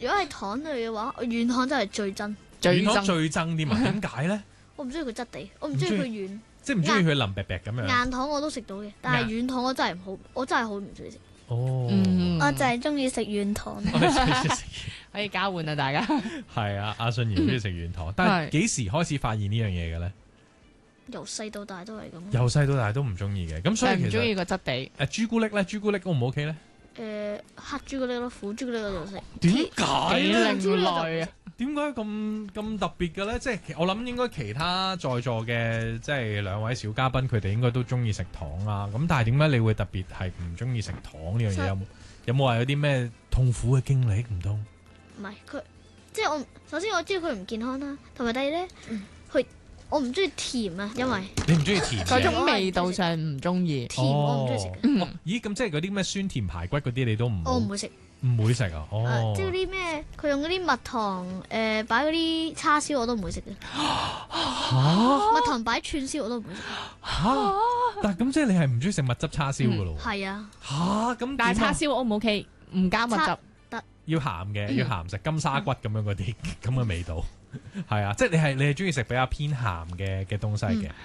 如果係糖類嘅話，軟糖真係最憎。 軟糖最憎添啊？點解咧？ 我唔中意佢質地，我唔中意佢軟。 即係唔中意佢腍白白咁樣。 硬糖我都食到嘅，但係軟糖我真係唔好，我真係好唔中意食。 哦， 我就係中意食軟糖。 可以交換啊，大家。 係啊，阿信怡中意食軟糖，但係幾時開始發現呢樣嘢嘅咧？ 由細到大都係咁。 由細到大都唔中意嘅，咁所以其實唔中意個質地。 朱古力咧，朱古力 O 唔 OK 咧？ 黑朱古力咯，苦朱古力我就食。 點解咧？ 另類啊！ 點解咁特別嘅咧？即係我諗應該其他在座嘅即係兩位小嘉賓，佢哋應該都中意食糖啦。咁但係點解你會特別係唔中意食糖呢樣嘢？有冇話有啲咩痛苦嘅經歷唔通？ 唔係佢，即係我首先我知道佢唔健康啦，同埋第二咧，我唔中意甜啊，因為你唔中意甜嘅嗰種味道上唔中意。 甜我唔中意食。 咦，咁即係嗰啲咩酸甜排骨嗰啲你都唔？ 我唔會食。 唔會食啊？哦， 即係嗰啲咩？佢用嗰啲蜜糖擺嗰啲叉燒我都唔會食嘅。蜜糖擺串燒我都唔會食。 但係咁即係你係唔中意食蜜汁叉燒噶咯？ 係啊。 咁但係叉燒 O 唔 OK？唔加蜜汁。 得。 要鹹嘅，要鹹食金沙骨咁樣嗰啲咁嘅味道。係啊，即係你係中意食比較偏鹹嘅東西嘅。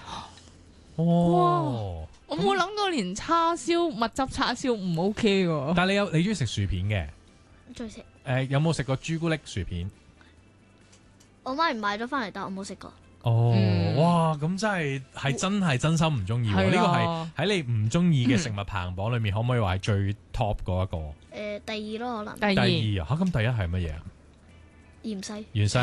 哦。 我冇諗過連叉燒蜜汁叉燒唔 OK 喎。 但係你中意食薯片嘅？ 中意食。 有冇食過朱古力薯片？ 我媽咪買咗翻嚟，但我冇食過。 哦，哇！咁真係真心唔中意喎。呢個係喺你唔中意嘅食物排行榜裏面，可唔可以話係最 top 嗰一個？ 第二咯，可能。 第二啊？咁第一係乜嘢啊？ 芫茜。 芫茜。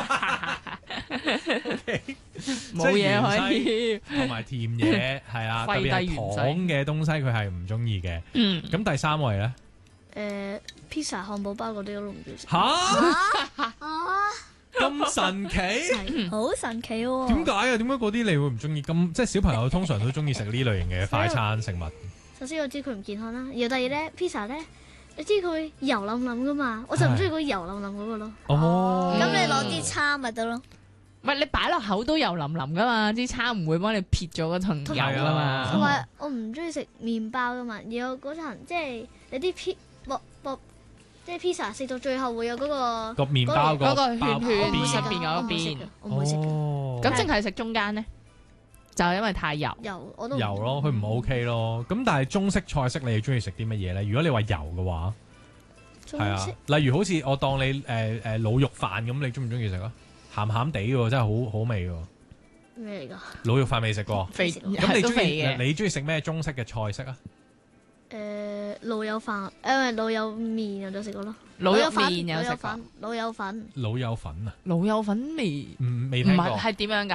冇嘢可以。 同埋甜嘢係啊，特別係糖嘅東西佢係唔中意嘅。咁第三位咧 ？pizza、漢堡包嗰啲我都唔中意食。 吓？咁神奇？ 好神奇喎！ 點解啊？點解嗰啲你會唔中意？咁即係小朋友通常都中意食呢類型嘅快餐食物。 首先我知佢唔健康啦，然後第二咧 pizza 咧，你知佢會油冧冧噶嘛，我就唔中意嗰油冧冧嗰個咯。 哦， 咁你攞啲叉咪得咯。 唔係你擺落口都油淋淋噶嘛，啲叉唔會幫你撇咗嗰層油噶嘛。 同埋我唔中意食麵包噶嘛，然後嗰層即係你啲即係 pizza 食到最後會有嗰個麵包嗰個圈圈邊入邊嗰邊， 我唔會食。 咁淨係食中間咧，就係因為太油。 油我都油咯，佢唔 OK 咯。咁但係中式菜式你係中意食啲乜嘢咧？如果你話油嘅話，係啊，例如好似我當你滷肉飯咁，你中唔中意食啊？鹹鹹地嘅真係好好味嘅。 咩嚟㗎？ 滷肉飯未食過。咁你中意食咩中式嘅菜式啊？ 滷油飯，滷油麵我就食過咯。 滷油麵有食過。 滷油粉。 滷油粉啊？ 滷油粉未聽過。 係點樣㗎？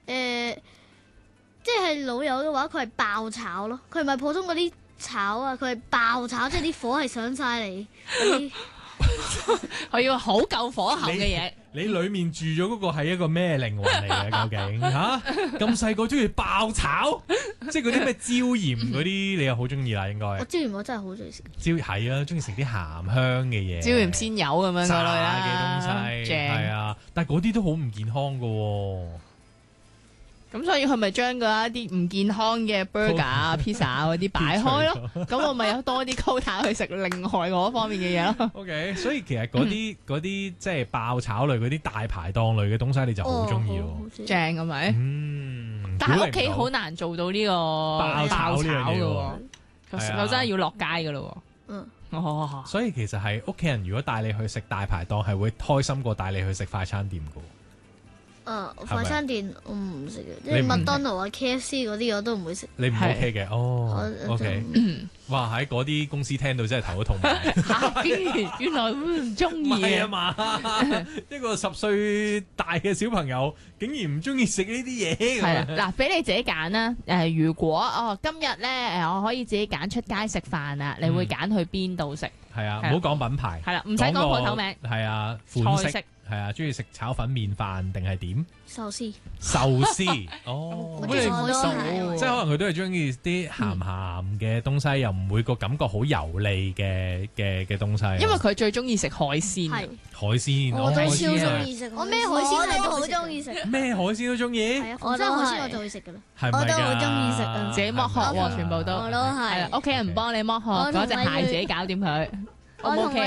即係滷油嘅話，佢係爆炒咯，佢唔係普通嗰啲炒啊，佢係爆炒，即係啲火係上晒嚟嗰啲。 我要好夠火候嘅嘢。 你裏面住咗嗰個係一個咩靈魂嚟嘅？究竟吓咁細個中意爆炒，即係嗰啲咩椒鹽嗰啲，你又好中意啦？應該我椒鹽我真係好中意食。 椒係啊，中意食啲鹹香嘅嘢， 椒鹽鮮魷咁樣嗰類啦嘅東西係啊，但係嗰啲都好唔健康噶。 咁所以佢咪將嗰一啲唔健康嘅 burger 啊、pizza 嗰啲擺開咯，咁我咪有多啲 quota 去食另外嗰方面嘅嘢咯。 OK， 所以其實嗰啲即係爆炒類嗰啲大排檔類嘅東西，你就好中意咯， 正係咪？但係屋企好難做到呢個爆炒嘅喎，就真係要落街噶咯。 所以其實係屋企人如果帶你去食大排檔，係會開心過帶你去食快餐店噶。 快餐店我唔食嘅，即係麥當勞啊、KFC 嗰啲我都唔會食。 你唔 OK 嘅？哦 ，OK。哇！喺嗰啲公司聽到真係頭都痛埋。 原來唔中意啊嘛！一個10歲大嘅小朋友竟然唔中意食呢啲嘢。 係啦，嗱，俾你自己揀啦。如果今日咧我可以自己揀出街食飯啊，你會揀去邊度食？ 係啊，唔好講品牌。 係啦，唔使講鋪頭名。 係啊，款式。係啊，中意食炒粉麵飯定係點？ 壽司。 壽司哦， 即係可能佢都係中意啲鹹鹹嘅東西，又唔會個感覺好油膩嘅東西。 因為佢最中意食海鮮。 係海鮮， 我都超中意食。我咩海鮮都好中意食。 咩海鮮都中意？ 係啊，我真係海鮮我就會食噶啦。 係咪㗎？ 我都好中意食啊！ 自己剝殼喎，全部都。 我都係。 屋企人唔幫你剝殼，嗰隻蟹自己搞掂佢。 我同你